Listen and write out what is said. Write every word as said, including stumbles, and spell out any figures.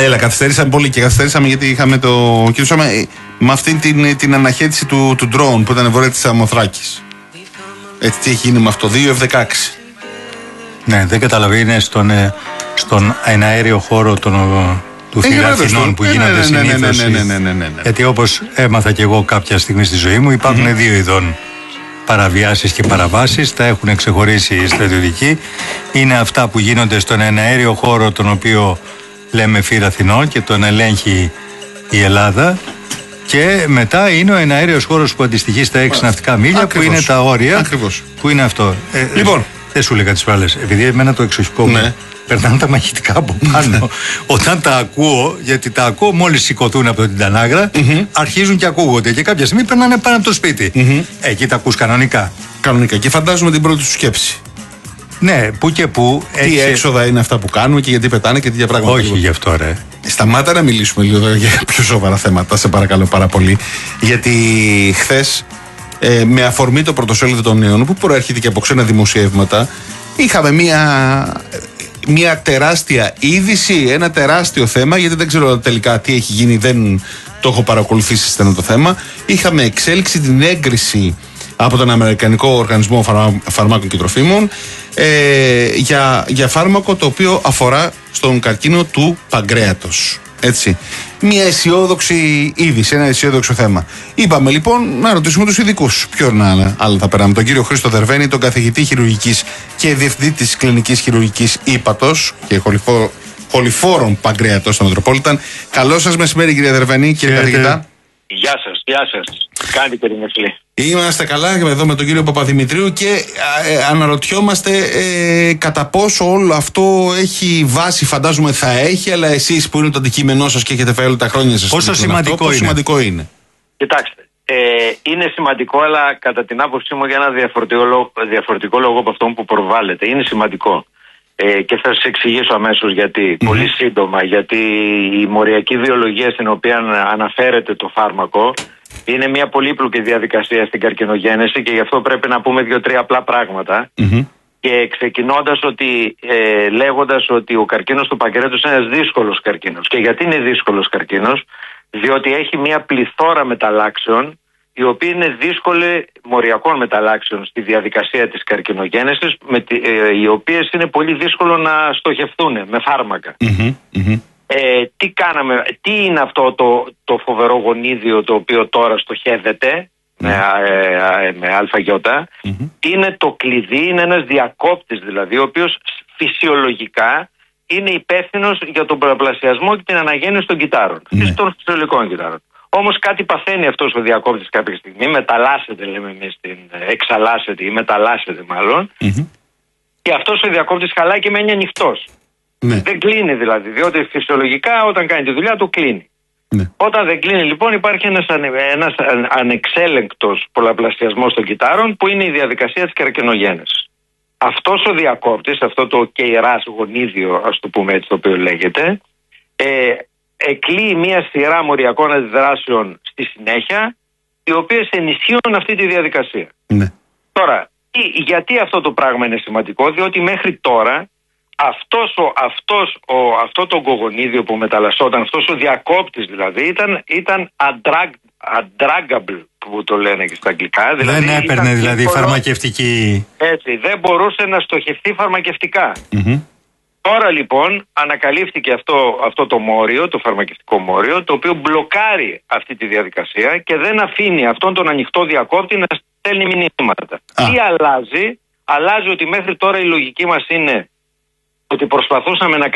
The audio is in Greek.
Έλα, καθυστερήσαμε πολύ και καθυστερήσαμε γιατί είχαμε το κύριο Σώμα με αυτή την, την αναχέτηση του, του drone που ήταν βόρεια της Σαμοθράκης. Έτσι, τι έχει γίνει με αυτό, δύο εφ δεκαέξι. Ναι, δεν καταλαβαίνει στον, στον εναέριο χώρο των, του Αθηνών που γίνονται συνήθως. Γιατί όπως έμαθα και εγώ κάποια στιγμή στη ζωή μου, υπάρχουν mm-hmm. δύο ειδών παραβιάσεις και παραβάσεις. Τα έχουν ξεχωρίσει οι στρατιωτικοί. Είναι αυτά που γίνονται στον εναέριο χώρο, τον οποίο λέμε Φύρα Αθηνών και τον ελέγχει η Ελλάδα. Και μετά είναι ο εναέριος χώρος που αντιστοιχεί στα έξι ναυτικά μίλια. Ακριβώς. Που είναι τα όρια. Ακριβώς. Που είναι αυτό. Ε, λοιπόν. Δεν σου έλεγα τις προάλλες. Επειδή εμένα το εξοχικό μου ναι. περνάνε τα μαχητικά από πάνω. Όταν τα ακούω, γιατί τα ακούω μόλις σηκωθούν από την Τανάγρα, mm-hmm. αρχίζουν και ακούγονται. Και κάποια στιγμή περνάνε πάνω από το σπίτι. Mm-hmm. Εκεί τα ακούς κανονικά. Κανονικά. Και φαντάζομαι την πρώτη σου σκέψη. Ναι, που και που. Τι έχει... έξοδα είναι αυτά που κάνουμε και γιατί πετάνε και τι για πράγματα. Όχι γι' αυτό, ρε. Σταμάτα να μιλήσουμε λίγο για πιο σοβαρά θέματα, σε παρακαλώ πάρα πολύ. Γιατί χθες, ε, με αφορμή το πρωτοσέλιδο των Νέων, που προέρχεται και από ξένα δημοσιεύματα, είχαμε μια, μια τεράστια είδηση, ένα τεράστιο θέμα, γιατί δεν ξέρω τελικά τι έχει γίνει, δεν το έχω παρακολουθήσει στενό το θέμα. Είχαμε εξέλιξη την έγκριση από τον Αμερικανικό Οργανισμό Φαρμα, Φαρμάκων και Τροφίμων ε, για, για φάρμακο το οποίο αφορά στον καρκίνο του παγκρέατος. Έτσι. Μια αισιόδοξη είδηση, ένα αισιόδοξο θέμα. Είπαμε λοιπόν να ρωτήσουμε τους ειδικούς. Ποιον άλλο θα περάμε, τον κύριο Χρήστο Δερβένη, τον καθηγητή χειρουργικής και διευθυντή της κλινικής χειρουργικής ύπατος και χοληφό, χοληφόρων παγκρέατος στο Μετροπόλιταν. Καλό σας μεσημέρι, κύριε Δερβένη, κύριε καθηγητά. Γεια σας, γεια σας. Κάντε περιμεσλή. Είμαστε καλά εδώ με τον κύριο Παπαδημητρίου και ε, αναρωτιόμαστε ε, κατά πόσο όλο αυτό έχει βάση, φαντάζομαι θα έχει, αλλά εσείς που είναι το αντικείμενό σας και έχετε φέρει όλα τα χρόνια σας, πόσο σημαντικό, αυτό, πόσο σημαντικό είναι. Κοιτάξτε, ε, είναι σημαντικό, αλλά κατά την άποψή μου για ένα διαφορετικό λόγο, διαφορετικό λόγο από αυτό που προβάλλεται. Είναι σημαντικό. Ε, και θα σας εξηγήσω αμέσως γιατί. Mm-hmm. Πολύ σύντομα, γιατί η μοριακή βιολογία στην οποία αναφέρεται το φάρμακο είναι μια πολύπλοκη διαδικασία στην καρκινογένεση και γι' αυτό πρέπει να πούμε δύο-τρία απλά πράγματα. Mm-hmm. Και ξεκινώντας ότι, ε, λέγοντας ότι ο καρκίνος του παγκρέατος είναι ένας δύσκολος καρκίνος. Και γιατί είναι δύσκολος καρκίνος? Διότι έχει μια πληθώρα μεταλλάξεων, οι οποίοι είναι δύσκολοι μοριακών μεταλλάξεων στη διαδικασία της καρκινογένεσης, με τη, ε, οι οποίες είναι πολύ δύσκολο να στοχευτούν με φάρμακα. Mm-hmm, mm-hmm. Ε, τι κάναμε, τι είναι αυτό το, το φοβερό γονίδιο το οποίο τώρα στοχεύεται mm-hmm. με, ε, ε, με αλφαγιώτα, mm-hmm. είναι το κλειδί, είναι ένας διακόπτης δηλαδή, ο οποίος φυσιολογικά είναι υπεύθυνος για τον πολλαπλασιασμό και την αναγέννηση των κυτάρων, mm-hmm. των φυσιολογικών κυτάρων. Όμως κάτι παθαίνει αυτός ο διακόπτης κάποια στιγμή, μεταλλάσσεται λέμε εμείς, την, εξαλλάσσεται ή μεταλλάσσεται μάλλον, mm-hmm. και αυτός ο διακόπτης χαλάει και μένει ανοιχτός. Ναι. Δεν κλείνει δηλαδή, διότι φυσιολογικά όταν κάνει τη δουλειά του κλείνει. Ναι. Όταν δεν κλείνει λοιπόν υπάρχει ένας, ανε, ένας ανεξέλεγκτος πολλαπλασιασμός των κυτάρων που είναι η διαδικασία της καρκινογένεσης. Αυτός ο διακόπτης, αυτό το κεϊράς γονίδιο, ας το πούμε έτσι το οποίο λέγεται, ε, εκλείει μια σειρά μοριακών αντιδράσεων στη συνέχεια, οι οποίες ενισχύουν αυτή τη διαδικασία. Ναι. Τώρα, γιατί αυτό το πράγμα είναι σημαντικό? Διότι μέχρι τώρα αυτός ο, αυτός ο, αυτό το γογονίδιο που μεταλλασσόταν, αυτός ο διακόπτης δηλαδή, ήταν, ήταν undrag, undraggable που το λένε και στα αγγλικά. Δηλαδή, δεν έπαιρνε δηλαδή σύμφωνο, φαρμακευτική... Έτσι, δεν μπορούσε να στοχευτεί φαρμακευτικά. Mm-hmm. Τώρα λοιπόν ανακαλύφθηκε αυτό, αυτό το μόριο, το φαρμακευτικό μόριο, το οποίο μπλοκάρει αυτή τη διαδικασία και δεν αφήνει αυτόν τον ανοιχτό διακόπτη να στέλνει μηνύματα. Α. Τι αλλάζει? Αλλάζει ότι μέχρι τώρα η λογική μας είναι ότι προσπαθούσαμε να